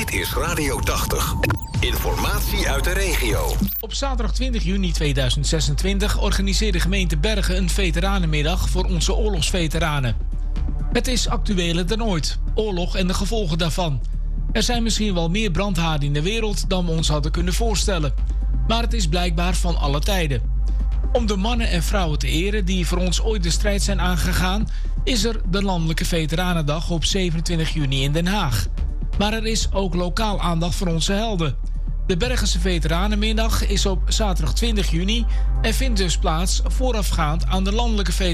Dit is Radio 80. Informatie uit de regio. Op zaterdag 20 juni 2026 organiseert de gemeente Bergen een veteranenmiddag voor onze oorlogsveteranen. Het is actueler dan ooit, oorlog en de gevolgen daarvan. Er zijn misschien wel meer brandhaarden in de wereld dan we ons hadden kunnen voorstellen. Maar het is blijkbaar van alle tijden. Om de mannen en vrouwen te eren die voor ons ooit de strijd zijn aangegaan, is er de Landelijke Veteranendag op 27 juni in Den Haag. Maar er is ook lokaal aandacht voor onze helden. De Bergense Veteranenmiddag is op zaterdag 20 juni en vindt dus plaats voorafgaand aan de Landelijke Veteranendag.